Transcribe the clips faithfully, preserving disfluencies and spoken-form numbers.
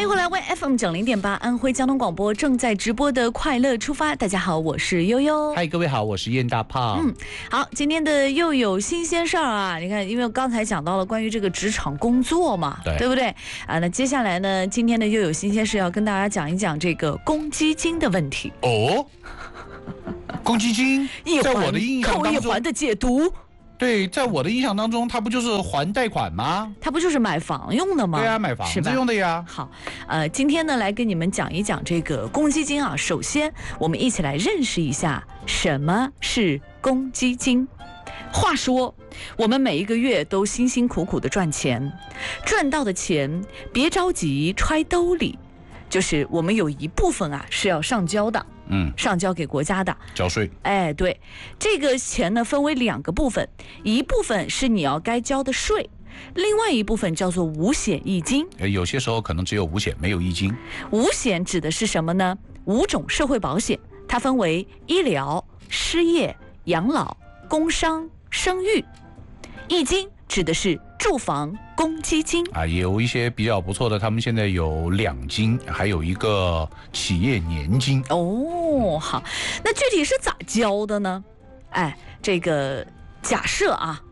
欢迎回来 ，Y F M 九零点八安徽交通广播正在直播的快乐出发。大家好，我是悠悠。 嗨，各位好，我是燕大胖。 嗯，好，今天的又有新鲜事儿啊！你看，因为刚才讲到了关于这个职场工作嘛， 对， 对不对啊？那接下来呢，今天的又有新鲜事要跟大家讲一讲这个公积金的问题。 哦，公积金在我的印象当中， 扣一环的解读。 对，在我的印象当中，它不就是还贷款吗？ 它不就是买房用的吗？ 对啊，买房子用的呀。 好，呃，今天呢，来跟你们讲一讲这个公积金啊。首先，我们一起来认识一下什么是公积金。话说，我们每一个月都辛辛苦苦的赚钱，赚到的钱别着急揣兜里，就是我们有一部分啊是要上交的。嗯，上交给国家的交税。 哎，对，这个钱呢分为两个部分，一部分是你要该交的税，另外一部分叫做五险一金。 有些时候可能只有五险没有一金。 五险指的是什么呢？五种社会保险，它分为医疗、失业、养老、工伤、生育。一金指的是住房公积金啊，有一些比较不错的，他们现在有两金，还有一个企业年金。 哦，好，那具体是咋交的呢？哎，这个假设啊，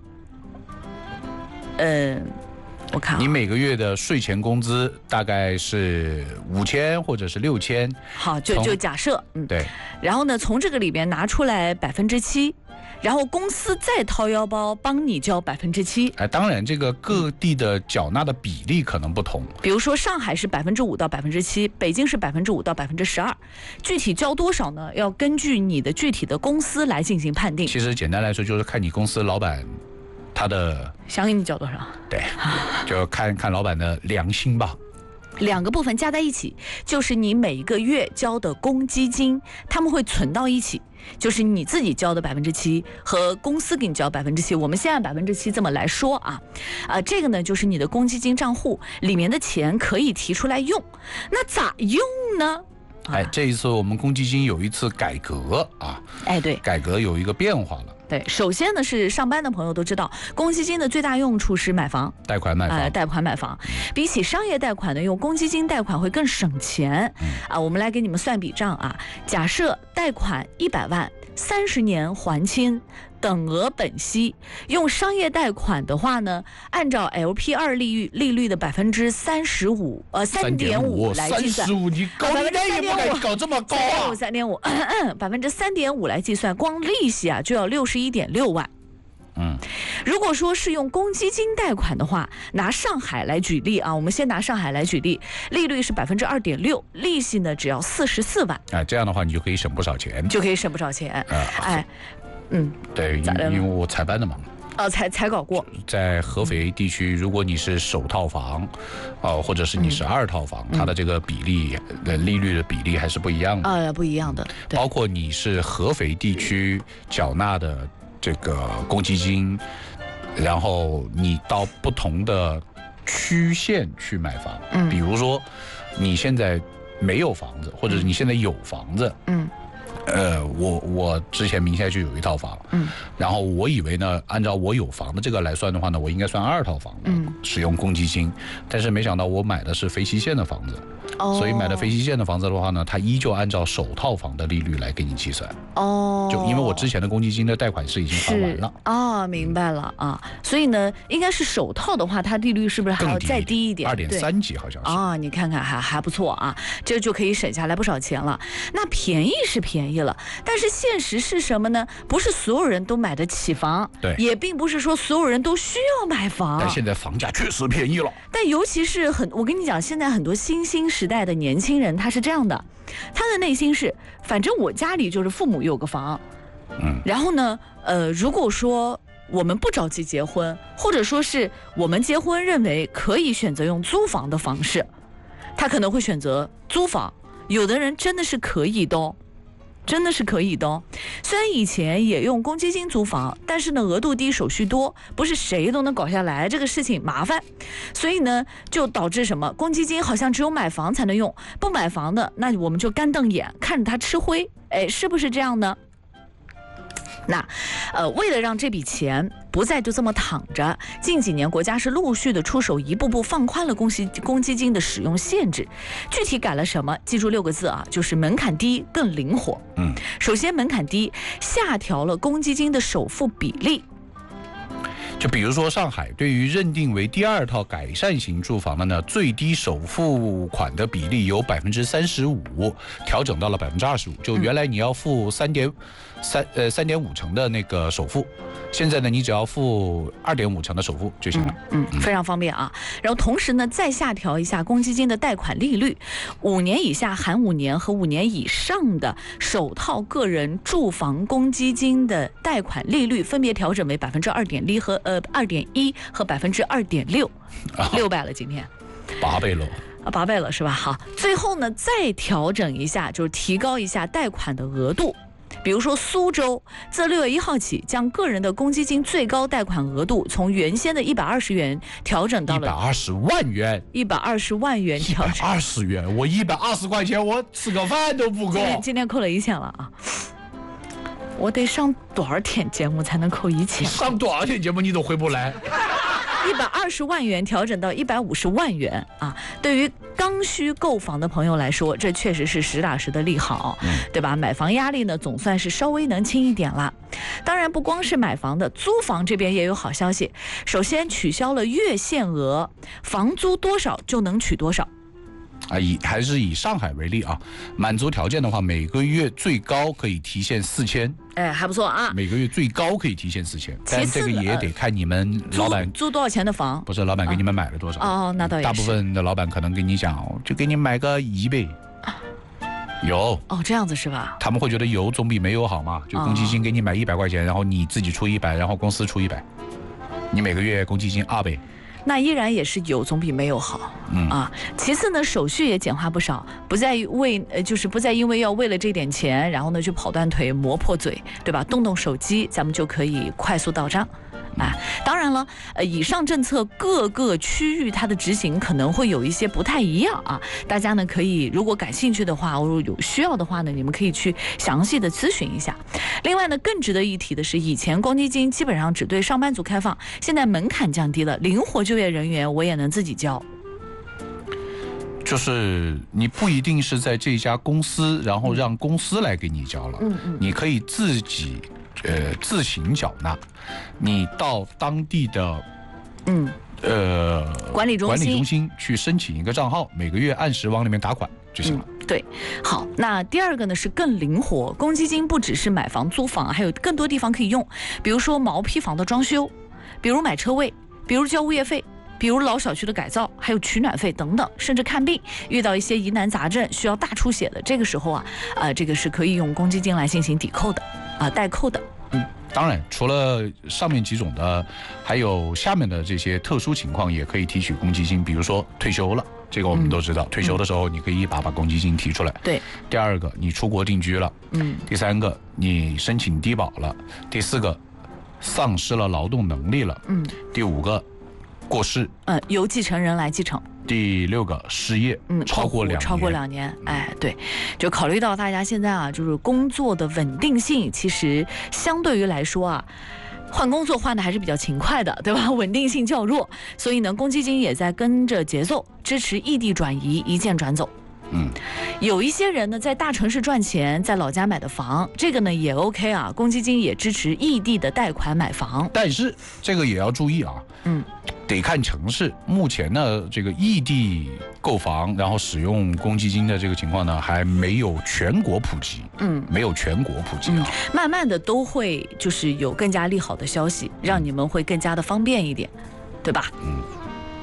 呃，我看、啊、 你每个月的税前工资大概是五千或者是六千， 好，就就假设，嗯， 对， 然后呢，从这个里边拿出来百分之七。然后公司再掏腰包帮你交百分之七， 哎，当然这个各地的缴纳的比例可能不同， 比如说上海是百分之五到百分之七，北京是百分之五到百分之十二，具体交多少呢？要根据你的具体的公司来进行判定。 其实简单来说就是看你公司老板他的想给你交多少， 对，就看看老板的良心吧。 两个部分加在一起，就是你每个月交的公积金，他们会存到一起。就是你自己交的百分之七和公司给你交百分之七，我们先按百分之七这么来说啊，啊、呃，这个呢就是你的公积金账户里面的钱可以提出来用，那咋用呢？ 哎，这一次我们公积金有一次改革啊， 哎，对， 改革有一个变化了。 对，首先呢是上班的朋友都知道，公积金的最大用处是买房， 贷款买房， 呃，贷款买房，比起商业贷款呢，用公积金贷款会更省钱。嗯、啊，我们来给你们算笔账啊，假设贷款一百万，三十年还清。等额本息，用商业贷款的话呢，按照 L P 二 利率利率的百分之三十五，呃，三点五来计算。 三十五，你高利贷也不敢搞这么高啊！ 三点五，百分之三点五来计算，光利息啊就要六十一点六万。嗯，如果说是用公积金贷款的话，拿上海来举例啊，我们先拿上海来举例，利率是百分之二点六，利息呢只要四十四万。 啊，这样的话你就可以省不少钱， 就可以省不少钱。啊、哎。 嗯，对，因为我采办的嘛， 哦，才才搞过， 在合肥地区，如果你是首套房，哦，或者是你是二套房，嗯、它的这个比例的利率的比例还是不一样的， 啊、呃，不一样的， 包括你是合肥地区缴纳的这个公积金，然后你到不同的区县去买房，嗯，比如说你现在没有房子，或者是你现在有房子，嗯。呃，我我之前名下就有一套房，嗯，然后我以为呢，按照我有房的这个来算的话呢，我应该算二套房的，嗯，使用公积金，但是没想到我买的是肥西县的房子，哦，所以买的肥西县的房子的话呢，它依旧按照首套房的利率来给你计算，哦，就因为我之前的公积金的贷款是已经还完了， 哦，明白了啊，所以呢，应该是首套的话，它利率是不是还要再低一点？ 二点三几好像是啊，你看看还还不错啊，这就可以省下来不少钱了。那便宜是便宜了，但是现实是什么呢？不是所有人都买得起房， 对， 也并不是说所有人都需要买房。 但现在房价确实便宜了。 但尤其是很，我跟你讲，现在很多新兴时代的年轻人，他是这样的，他的内心是，反正我家里就是父母有个房，嗯，然后呢，呃，如果说我们不着急结婚，或者说是我们结婚认为可以选择用租房的方式，他可能会选择租房。有的人真的是可以的哦。真的是可以的哦。虽然以前也用公积金租房，但是呢额度低手续多，不是谁都能搞下来，这个事情麻烦，所以呢就导致什么，公积金好像只有买房才能用，不买房的那我们就干瞪眼看着他吃灰，哎，是不是这样呢？ 那，呃，为了让这笔钱不再就这么躺着，近几年国家是陆续的出手，一步步放宽了公积公积金的使用限制。具体改了什么？记住六个字啊，就是门槛低、更灵活。嗯，首先门槛低，下调了公积金的首付比例。 就比如说上海对于认定为第二套改善型住房的呢，最低首付款的比例由百分之三十五调整到了百分之二十五。就原来你要付三点三呃三点五成的那个首付，现在呢你只要付二点五成的首付就行了。 嗯，嗯非常方便啊。然后同时呢，再下调一下公积金的贷款利率，五年以下含五年和五年以上的首套个人住房公积金的贷款利率分别调整为百分之二点一和呃二点一和百分之二点六，六倍了今天， 八倍了。 啊，八倍了是吧？好，最后呢再调整一下，就是提高一下贷款的额度。比如说苏州自六月一号起，将个人的公积金最高贷款额度从原先的一百二十元调整到了一百二十万元， 一百二十万元调整。 二十元，我一百二十块钱，我吃个饭都不够。 今天今天扣了一千了啊！我得上多少天节目才能扣一千？ 上多少天节目你都回不来。 一百二十万元调整到一百五十万元啊！对于刚需购房的朋友来说，这确实是实打实的利好，嗯、对吧？买房压力呢，总算是稍微能轻一点了。当然，不光是买房的，租房这边也有好消息。首先取消了月限额，房租多少就能取多少。 啊，以还是以上海为例啊，满足条件的话，每个月最高可以提现四千， 哎，还不错啊。 每个月最高可以提现四千，但这个也得看你们老板租, 租多少钱的房， 不是老板给你们买了多少。 哦，那倒也是。 大部分的老板可能跟你讲，就给你买个一倍。有哦，这样子是吧？ 他们会觉得有总比没有好嘛？就公积金给你买一百块钱，然后你自己出一百，然后公司出一百，你每个月公积金二倍。 那依然也是有总比没有好，嗯啊。其次呢，手续也简化不少，不再为呃就是不再因为要为了这点钱，然后呢去跑断腿磨破嘴，对吧？动动手机，咱们就可以快速到账。啊，当然了，呃，以上政策各个区域它的执行可能会有一些不太一样啊。大家呢可以如果感兴趣的话，或者有需要的话呢，你们可以去详细的咨询一下。另外呢，更值得一提的是，以前公积金基本上只对上班族开放，现在门槛降低了，灵活就业人员我也能自己交。 就是你不一定是在这家公司，然后让公司来给你交了，嗯嗯，你可以自己。呃，自行缴纳，你到当地的，嗯，呃， 管理中心管理中心去申请一个账号，每个月按时往里面打款就行了。 嗯、对，好，那第二个呢是更灵活，公积金不只是买房租房，还有更多地方可以用，比如说毛坯房的装修，比如买车位，比如交物业费。比如老小区的改造，还有取暖费等等，甚至看病遇到一些疑难杂症需要大出血的，这个时候啊，呃，这个是可以用公积金来进行抵扣的，啊、呃，代扣的。 嗯，当然，除了上面几种的，还有下面的这些特殊情况也可以提取公积金，比如说退休了，这个我们都知道，嗯、退休的时候你可以一把把公积金提出来。 对。 第二个，你出国定居了。嗯。第三个，你申请低保了。第四个，丧失了劳动能力了。嗯。第五个。过世， 嗯，由继承人来继承。 第六个失业，嗯，超过两年， 超过两年，哎，对，就考虑到大家现在啊，就是工作的稳定性，其实相对于来说啊，换工作换的还是比较勤快的，对吧？稳定性较弱，所以呢，公积金也在跟着节奏，支持异地转移，一键转走。嗯，有一些人呢在大城市赚钱，在老家买的房，这个呢也 OK 啊，公积金也支持异地的贷款买房。 但是这个也要注意啊，嗯，得看城市。目前呢，这个异地购房然后使用公积金的这个情况呢，还没有全国普及，嗯，没有全国普及啊、嗯。 慢慢的都会就是有更加利好的消息，让你们会更加的方便一点，对吧？嗯。